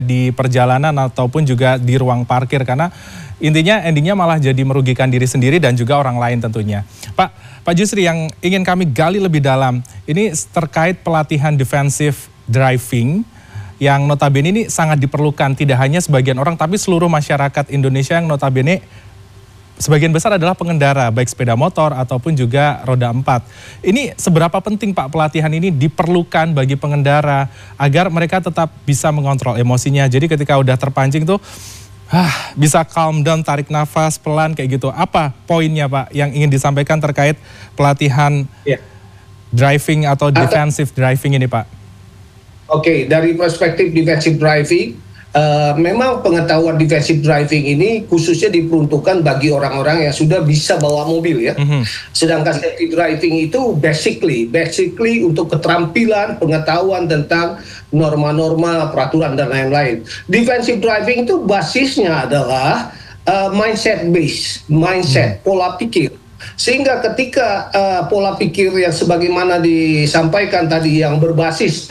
di perjalanan ataupun juga di ruang parkir, karena endingnya malah jadi merugikan diri sendiri dan juga orang lain tentunya. Pak Jusri, yang ingin kami gali lebih dalam ini terkait pelatihan defensive driving yang notabene ini sangat diperlukan tidak hanya sebagian orang tapi seluruh masyarakat Indonesia yang notabene sebagian besar adalah pengendara, baik sepeda motor ataupun juga roda 4. Ini seberapa penting Pak pelatihan ini diperlukan bagi pengendara agar mereka tetap bisa mengontrol emosinya. Jadi ketika udah terpancing tuh bisa calm down, tarik nafas pelan kayak gitu. Apa poinnya Pak yang ingin disampaikan terkait pelatihan driving atau defensive driving ini Pak? Oke, dari perspektif defensive driving, memang pengetahuan defensive driving ini khususnya diperuntukkan bagi orang-orang yang sudah bisa bawa mobil ya. Sedangkan safety driving itu basically untuk keterampilan, pengetahuan tentang norma-norma, peraturan dan lain-lain. Defensive driving itu basisnya adalah mindset, pola pikir. Sehingga ketika pola pikir yang sebagaimana disampaikan tadi yang berbasis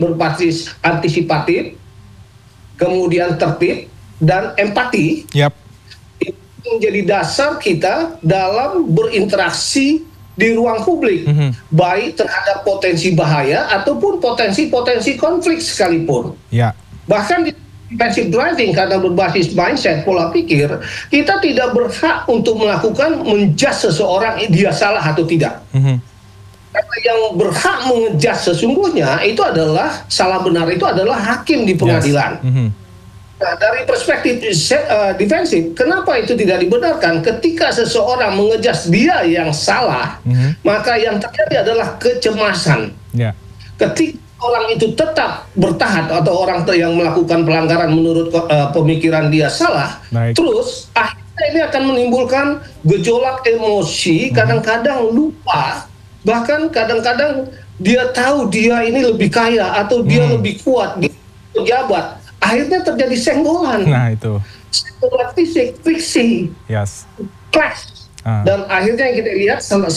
antisipatif, kemudian tertib dan empati, itu menjadi dasar kita dalam berinteraksi di ruang publik, baik terhadap potensi bahaya ataupun potensi konflik sekalipun. Bahkan di defensive driving karena berbasis mindset, pola pikir, kita tidak berhak untuk melakukan menjudge seseorang dia salah atau tidak. Karena yang berhak mengejudge sesungguhnya itu adalah salah benar itu adalah hakim di pengadilan. Nah, dari perspektif defensif, kenapa itu tidak dibenarkan? Ketika seseorang mengejudge dia yang salah, maka yang terjadi adalah kecemasan. Ketika orang itu tetap bertahan atau orang yang melakukan pelanggaran menurut pemikiran dia salah, terus akhirnya ini akan menimbulkan gejolak emosi, kadang-kadang lupa. Bahkan kadang-kadang dia tahu dia ini lebih kaya atau dia lebih kuat, dia pejabat. Akhirnya terjadi senggolan. Nah itu. Senggolan fisik, friksi, clash. Dan akhirnya yang kita lihat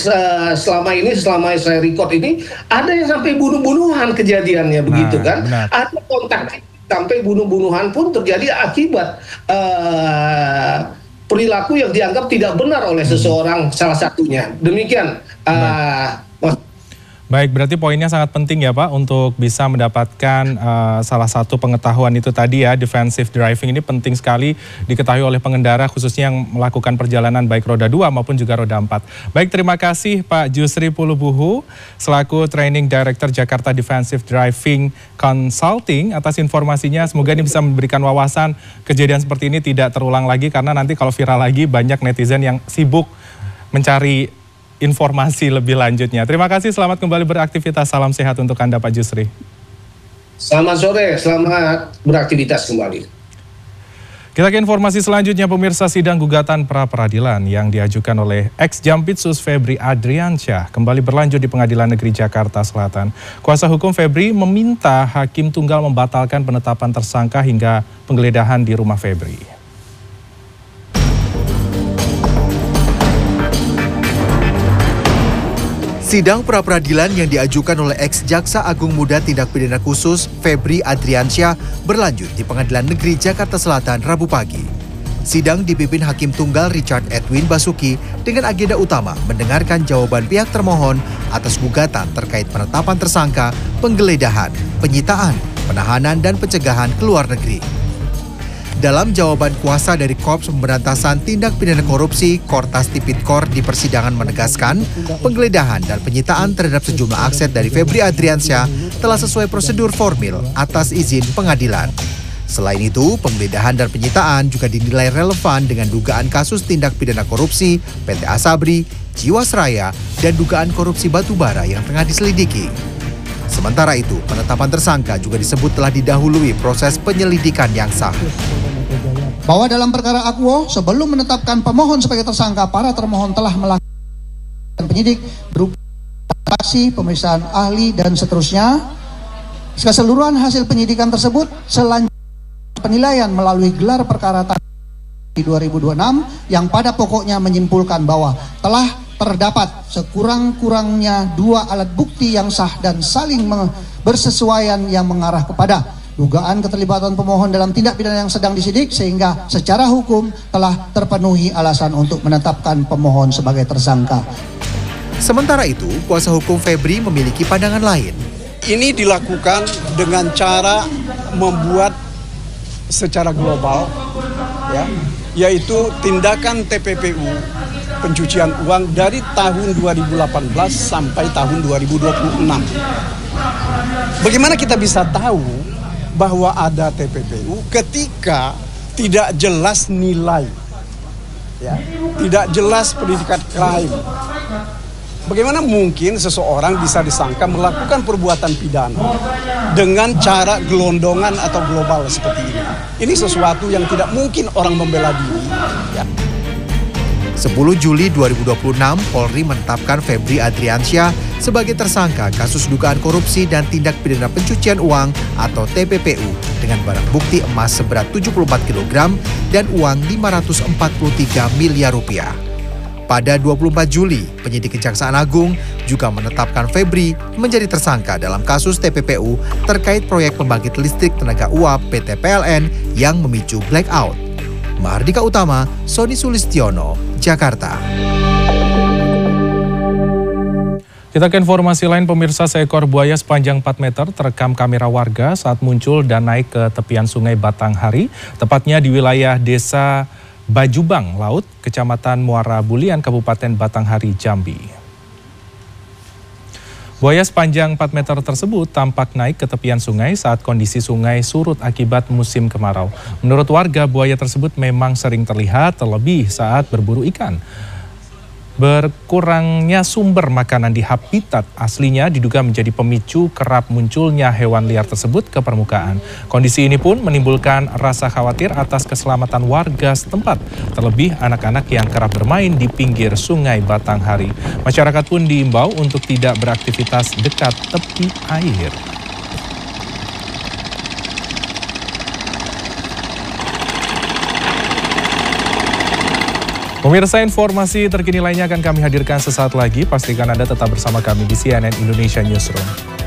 selama saya record ini, ada yang sampai bunuh-bunuhan kejadiannya begitu kan. Ada kontak sampai bunuh-bunuhan pun terjadi akibat perilaku yang dianggap tidak benar oleh seseorang salah satunya. Demikian. Baik, berarti poinnya sangat penting ya Pak untuk bisa mendapatkan salah satu pengetahuan itu tadi ya, defensive driving ini penting sekali diketahui oleh pengendara khususnya yang melakukan perjalanan baik roda 2 maupun juga roda 4. Baik, terima kasih Pak Jusri Pulubuhu selaku Training Director Jakarta Defensive Driving Consulting atas informasinya. Semoga ini bisa memberikan wawasan kejadian seperti ini tidak terulang lagi, karena nanti kalau viral lagi banyak netizen yang sibuk mencari informasi lebih lanjutnya. Terima kasih, selamat kembali beraktivitas. Salam sehat untuk Anda Pak Jusri. Selamat sore, selamat beraktivitas kembali. Kita ke informasi selanjutnya, pemirsa. Sidang gugatan pra-peradilan yang diajukan oleh ex-Jampitsus Febri Adriansyah kembali berlanjut di Pengadilan Negeri Jakarta Selatan. Kuasa hukum Febri meminta Hakim Tunggal membatalkan penetapan tersangka hingga penggeledahan di rumah Febri. Sidang pra-peradilan yang diajukan oleh ex-Jaksa Agung Muda Tindak Pidana Khusus Febri Adriansyah berlanjut di Pengadilan Negeri Jakarta Selatan Rabu pagi. Sidang dipimpin Hakim Tunggal Richard Edwin Basuki dengan agenda utama mendengarkan jawaban pihak termohon atas gugatan terkait penetapan tersangka, penggeledahan, penyitaan, penahanan, dan pencegahan ke luar negeri. Dalam jawaban kuasa dari Korps Pemberantasan Tindak Pidana Korupsi Kortas Tipikor di persidangan menegaskan penggeledahan dan penyitaan terhadap sejumlah aset dari Febri Adriansyah telah sesuai prosedur formil atas izin pengadilan. Selain itu, penggeledahan dan penyitaan juga dinilai relevan dengan dugaan kasus tindak pidana korupsi PT Asabri, Jiwasraya, dan dugaan korupsi batubara yang tengah diselidiki. Sementara itu, penetapan tersangka juga disebut telah didahului proses penyelidikan yang sah. Bahwa dalam perkara akuo, sebelum menetapkan pemohon sebagai tersangka, para termohon telah melakukan penyidik berupa saksi, pemeriksaan ahli, dan seterusnya. Keseluruhan hasil penyidikan tersebut selanjutnya penilaian melalui gelar perkara di 2026 yang pada pokoknya menyimpulkan bahwa telah terdapat sekurang-kurangnya 2 alat bukti yang sah dan saling bersesuaian yang mengarah kepada dugaan keterlibatan pemohon dalam tindak pidana yang sedang disidik sehingga secara hukum telah terpenuhi alasan untuk menetapkan pemohon sebagai tersangka. Sementara itu, kuasa hukum Febri memiliki pandangan lain. Ini dilakukan dengan cara membuat secara global, ya, yaitu tindakan TPPU pencucian uang dari tahun 2018 sampai tahun 2026. Bagaimana kita bisa tahu bahwa ada TPPU ketika tidak jelas nilai, ya, tidak jelas predikat crime? Bagaimana mungkin seseorang bisa disangka melakukan perbuatan pidana dengan cara gelondongan atau global seperti ini? Ini sesuatu yang tidak mungkin orang membela diri. Ya. 10 Juli 2026, Polri menetapkan Febri Adriansyah sebagai tersangka kasus dugaan korupsi dan tindak pidana pencucian uang atau TPPU dengan barang bukti emas seberat 74 kg dan uang 543 miliar rupiah. Pada 24 Juli, penyidik Kejaksaan Agung juga menetapkan Febri menjadi tersangka dalam kasus TPPU terkait proyek pembangkit listrik tenaga uap PT PLN yang memicu blackout. Mahardika Utama, Sony Sulistiono, Jakarta. Kita ke informasi lain, pemirsa. Seekor buaya sepanjang 4 meter terekam kamera warga saat muncul dan naik ke tepian sungai Batanghari, tepatnya di wilayah desa Bajubang Laut, Kecamatan Muara Bulian, Kabupaten Batanghari, Jambi. Buaya sepanjang 4 meter tersebut tampak naik ke tepian sungai saat kondisi sungai surut akibat musim kemarau. Menurut warga, buaya tersebut memang sering terlihat, terlebih saat berburu ikan. Berkurangnya sumber makanan di habitat aslinya diduga menjadi pemicu kerap munculnya hewan liar tersebut ke permukaan. Kondisi ini pun menimbulkan rasa khawatir atas keselamatan warga setempat, terlebih anak-anak yang kerap bermain di pinggir sungai Batanghari. Masyarakat pun diimbau untuk tidak beraktivitas dekat tepi air. Pemirsa, informasi terkini lainnya akan kami hadirkan sesaat lagi. Pastikan Anda tetap bersama kami di CNN Indonesia Newsroom.